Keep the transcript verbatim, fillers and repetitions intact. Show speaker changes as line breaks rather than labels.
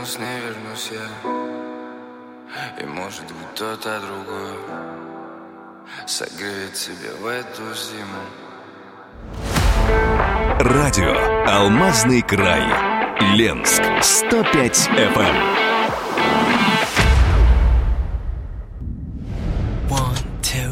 вернусь, не вернусь я. И может быть кто-то другой согреет себя в эту зиму.
Радио «Алмазный край». Ленск сто пять эф эм.